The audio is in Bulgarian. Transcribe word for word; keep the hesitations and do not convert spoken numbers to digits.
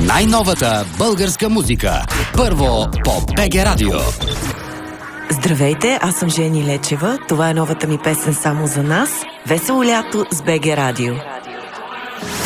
Най-новата българска музика. Първо по БГ Радио. Здравейте, аз съм Жени Лечева. Това е новата ми песен "Само за нас". Весело лято с БГ Радио.